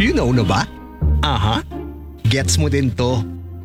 You know na ba? Aha. Gets mo din to.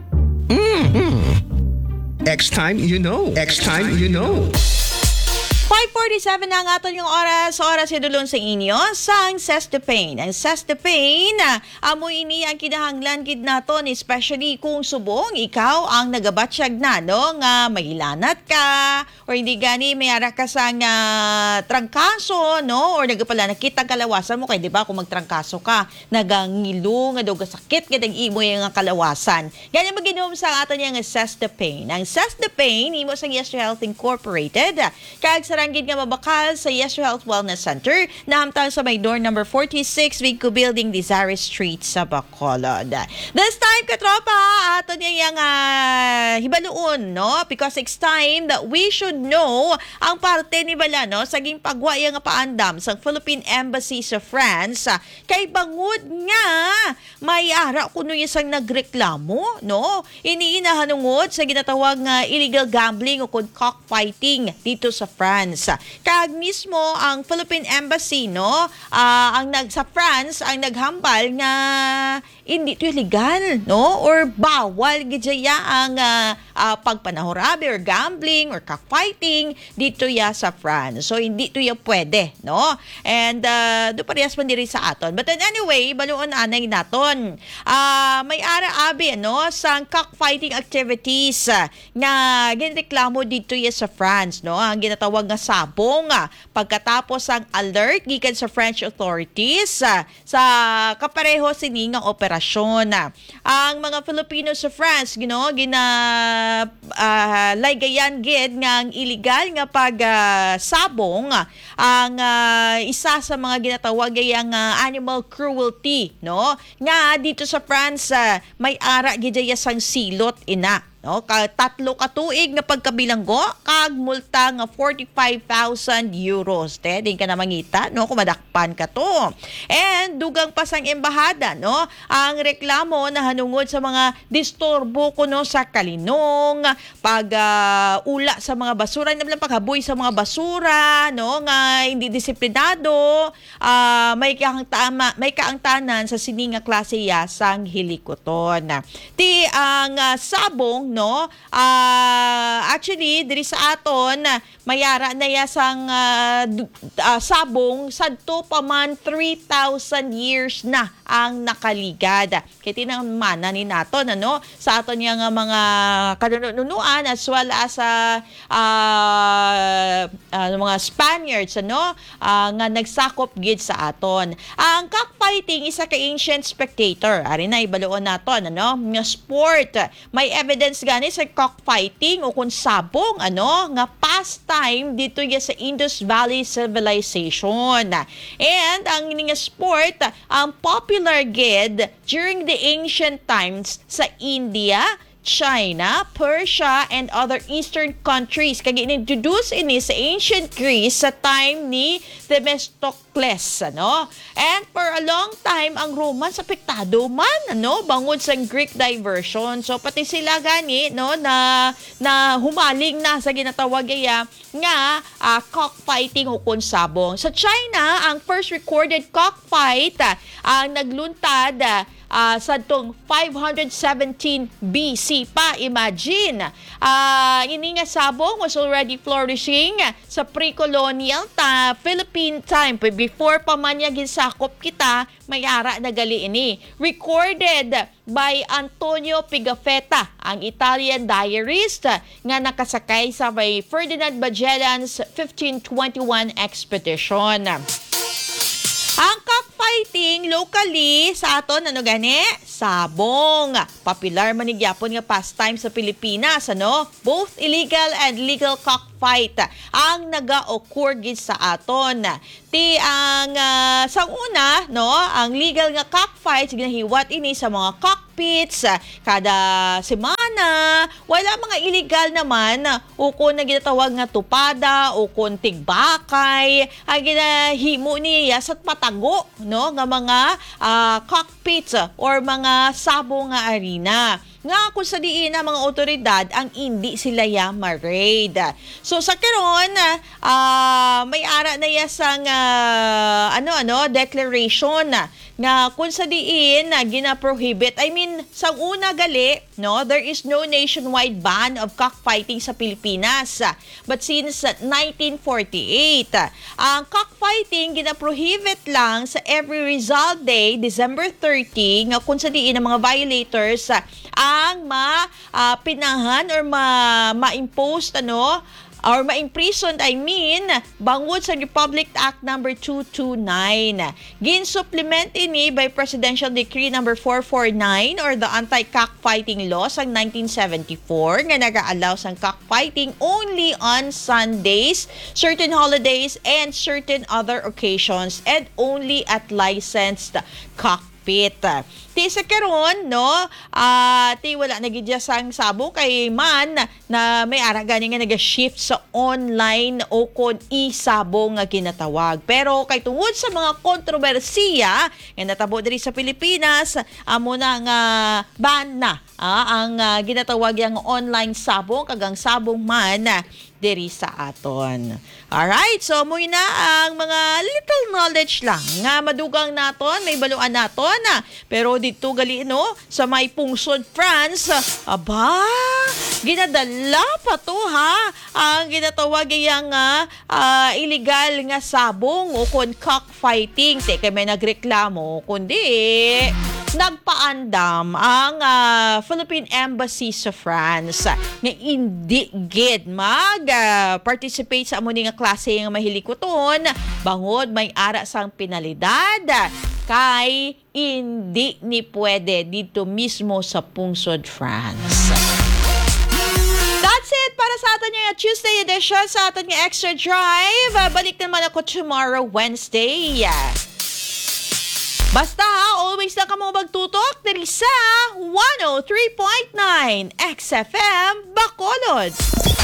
Next time you know. Next time you know. 5:47 na ang aton yung oras idulon sa inyo sang Says the Pain. Ang Says the Pain, amo ini ang kinahanglan gid naton, especially kung subong ikaw ang nagabatsyag na no nga mahilanat ka or hindi gani mayara ka sang trangkaso no or nagapala nakita kalawasan mo kay di ba kung magtrangkaso ka nagangilo nga daw sakit gid ang imo yung kalawasan. Ganyan maginom sa aton yung Says the Pain. Ang Says the Pain imo sang Yes to Health Incorporated kag ranggid nga mabakal sa Yes to Health Wellness Center na hamtang sa may door number 46 Vigco Building, Desiree Street sa Bacolod. This time katropa ato niya yung hibaluon no because it's time that we should know ang parte ni bala no saging pagwaya nga paandam sa Philippine Embassy sa France kay bangod nga may ara kuno isang nagreklamo no iniinahanungod sa ginatawag nga illegal gambling o cockfighting dito sa France. Kag mismo ang Philippine Embassy no sa France ang naghambal nga hindi ito illegal no or bawal gidya ang pagpanahurabi or gambling or cockfighting dito ya sa France. So hindi ito ya pwede no and do parehas man diri sa aton. But then anyway baluon anay naton may ara abi no sa cockfighting activities nga ginreklamo dito ya sa France no ang ginatawag nga sabong pagkatapos ang alert gikan sa French authorities sa kapareho sini nga operasyon. Ang mga Filipino sa France laygayan gid nga ang illegal nga pag sabong ang isa sa mga ginatawag yang animal cruelty no nga dito sa France may ara gid sang silot ina no tatlo ka tuig nga pagkabilanggo kag multa nga 45,000 euros din ka na mangita no kung madakpan ka to and dugang pasang embahada no ang reklamo na hanungod sa mga disturbo kuno sa kalinong pag ula sa mga basura nablang paghaboy sa mga basura no nga hindi disiplinado may kaangtanan sa sininga klase yasang hilikoton ti ang sabong no actually diri sa aton mayara na yasang sabong sadto pa man 3,000 years na ang nakaligad kay tinamana ni naton ano sa aton yang mga kanunuan as well as mga Spaniards ano nga nagsakop gid sa aton. Ang cockfighting isa ka ancient spectator ari na ibaluon naton ano nga sport may evidence gani sa cockfighting o kung sabong ano nga pastime dito ya sa Indus Valley Civilization. And ang nga sport ang popular gid during the ancient times sa India, China, Persia, and other eastern countries. Kaya in-introduce ini sa ancient Greece sa time ni Themistocles, ano? And for a long time, ang Romans apektado man, ano? Bangod sa Greek diversion. So, pati sila gani, no? Na humaling na sa ginatawag nga cockfighting o konsabong. Sa China, ang first recorded cockfight ang nagluntad sa itong 517 BC pa. Imagine, ini nga sabong was already flourishing sa pre-colonial Philippine time. Before pa man niya ginsakop kita, mayara na gali ini. Recorded by Antonio Pigafetta, ang Italian diarist nga nakasakay sa may Ferdinand Magellan's 1521 expedition. Ang cockfighting locally sa aton ano gani? Sabong. Popular man ni gyapon nga pastime sa Pilipinas, ano? Both illegal and legal cockfight ang naga-occur gid sa aton. Ti ang sa una, no, ang legal nga cockfight ginahiwat ini sa mga cockpits kada semana. Wala mga illegal naman o kung na ginatawag nga tupada o kung tigbakay ang ginahimo niya sa patago no nga mga cockpits or mga sabong nga arena. nga kung sa diin ang mga otoridad ang hindi sila ya ma-raid. So sa karon may ara na yasang declaration nga kung sa diin gina-prohibit. I mean, sa una gali, no, there is no nationwide ban of cockfighting sa Pilipinas. But since 1948, ang cockfighting gina-prohibit lang sa every Rizal Day, December 30, nga kung sa diin ang mga violators ang pinahan or ma-impose or ma-imprisoned, bangod sa Republic Act number 229. Gin-supplement ini by Presidential Decree number 449 or the Anti-Cockfighting Laws ang 1974 nga nag-aallow sang cockfighting only on Sundays, certain holidays, and certain other occasions, and only at licensed cockpit. Ti sa karon, no, ti wala nagidya sang sabo kay man na may ara gani nga nag-shift sa online o kon isabo nga ginatawag. Pero kay tungod sa mga kontrobersiya nga natabo diri sa Pilipinas, amo na nga ban na ang ginatawag yang online sabong kagang sabong man diri sa aton. Alright, so muna ang mga little knowledge lang nga madugang naton, may baluan naton. Pero dito gali no, sa may pungsod France, ginadala pa to ang ginatawag yang illegal nga sabong o kon cockfighting. Teka, may nagreklamo kundi nagpaandam ang Philippine Embassy sa France nga hindi gid participate sa amo nga klase nga mahilikuton bangod may ara sang penalidad kay hindi ni pwede dito mismo sa pungsod France. That's it para sa atin yung Tuesday edition sa atin yung Extra Drive. Balik naman ako tomorrow, Wednesday. Basta always na ka mo magtutok diri sa 103.9 XFM Bacolod.